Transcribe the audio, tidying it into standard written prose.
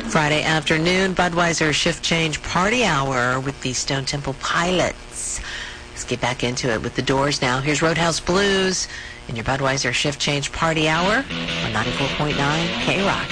Friday afternoon, Budweiser Shift Change Party Hour with the Stone Temple Pilots. Let's get back into it with the Doors now. Here's Roadhouse Blues in your Budweiser Shift Change Party Hour on 94.9 K-Rock.